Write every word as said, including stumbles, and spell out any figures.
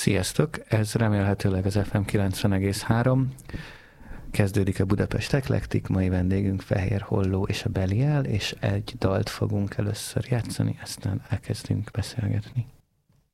Sziasztok! Ez remélhetőleg az ef em kilencven egész három. Kezdődik a Budapest Eclectic, mai vendégünk Fehér Holló és a Belial, és egy dalt fogunk először játszani, aztán elkezdünk beszélgetni.